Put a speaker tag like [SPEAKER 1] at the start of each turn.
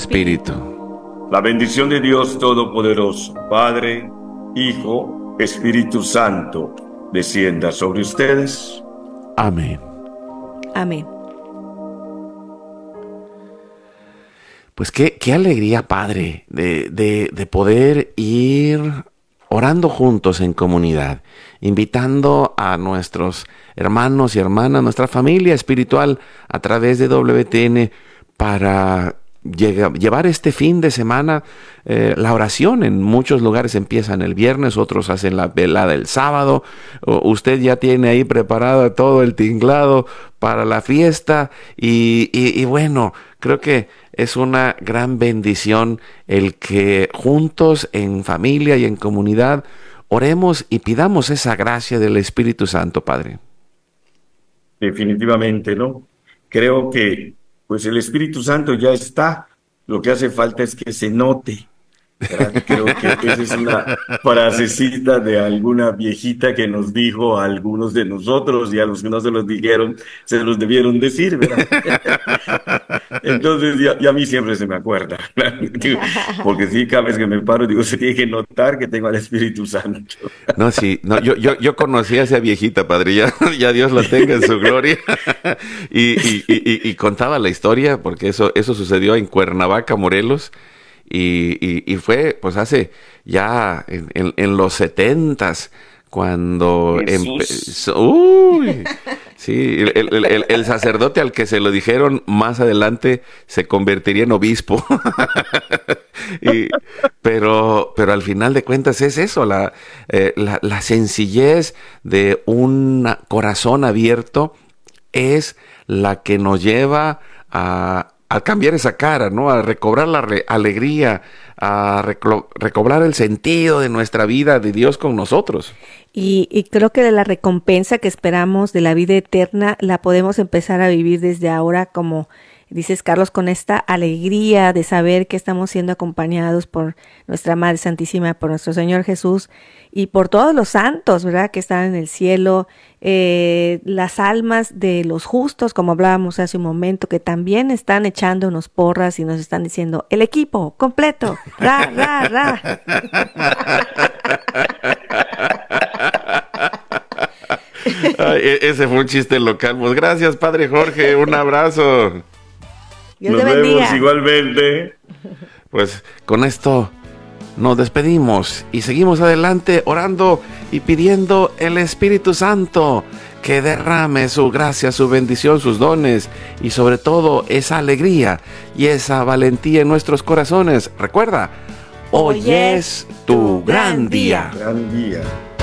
[SPEAKER 1] Espíritu.
[SPEAKER 2] La bendición de Dios Todopoderoso, Padre, Hijo, Espíritu Santo, descienda sobre ustedes.
[SPEAKER 1] Amén.
[SPEAKER 3] Amén.
[SPEAKER 1] Pues qué alegría, Padre, de poder ir orando juntos en comunidad, invitando a nuestros hermanos y hermanas, nuestra familia espiritual a través de WTN para llevar este fin de semana la oración. En muchos lugares empiezan el viernes, otros hacen la velada el sábado. Usted ya tiene ahí preparado todo el tinglado para la fiesta y bueno, creo que es una gran bendición el que juntos en familia y en comunidad oremos y pidamos esa gracia del Espíritu Santo, Padre.
[SPEAKER 2] Definitivamente, ¿no? Creo que pues el Espíritu Santo ya está. Lo que hace falta es que se note, ¿verdad? Creo que esa es una frasecita de alguna viejita que nos dijo a algunos de nosotros, y a los que no se los dijeron, se los debieron decir, ¿verdad? Entonces, ya a mí siempre se me acuerda, porque sí, cada vez que me paro, digo, se tiene que notar que tengo al Espíritu Santo.
[SPEAKER 1] No, sí, no, yo conocí a esa viejita, Padre, ya Dios la tenga en su gloria, y contaba la historia, porque eso sucedió en Cuernavaca, Morelos, y fue, pues, hace ya en los 70s, cuando empezó. Uy, sí, el sacerdote al que se lo dijeron más adelante se convertiría en obispo. Pero al final de cuentas es eso, la sencillez de un corazón abierto es la que nos lleva a cambiar esa cara, ¿no? A recobrar la alegría, a recobrar el sentido de nuestra vida, de Dios con nosotros.
[SPEAKER 3] Y creo que la recompensa que esperamos de la vida eterna la podemos empezar a vivir desde ahora, como dices, Carlos, con esta alegría de saber que estamos siendo acompañados por nuestra Madre Santísima, por nuestro Señor Jesús y por todos los santos, ¿verdad?, que están en el cielo, las almas de los justos, como hablábamos hace un momento, que también están echando unos porras y nos están diciendo, el equipo completo, ra, ra, ra.
[SPEAKER 1] Ay, ese fue un chiste local. Pues gracias, Padre Jorge, un abrazo.
[SPEAKER 3] Dios
[SPEAKER 2] Nos
[SPEAKER 3] te bendiga.
[SPEAKER 2] vemos igualmente.
[SPEAKER 1] Pues con esto nos despedimos y seguimos adelante orando y pidiendo el Espíritu Santo que derrame su gracia, su bendición, sus dones y sobre todo esa alegría y esa valentía en nuestros corazones. Recuerda, hoy es tu gran día.
[SPEAKER 2] Gran día.